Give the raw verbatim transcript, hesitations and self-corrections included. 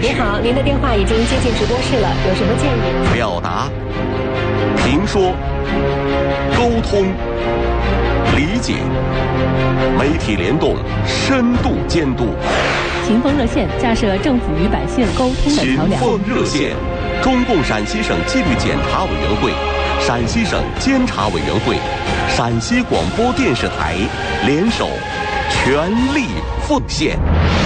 您好，您的电话已经接进直播室了，有什么建议？ 表达、评说、沟通、理解，媒体联动，深度监督。 秦风热线架设政府与百姓沟通的桥梁。 秦风热线，中共陕西省纪律检查委员会、陕西省监察委员会、陕西广播电视台联手全力奉献。